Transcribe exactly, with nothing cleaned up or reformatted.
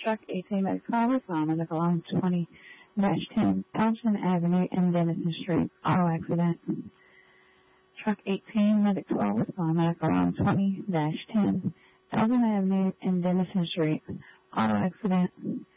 Truck eighteen Medic twelve responded along twenty dash ten Thompson Avenue and Denison Street. Auto accident. Truck eighteen Medic twelve responded along twenty dash ten Thompson Avenue and Denison Street. Auto accident.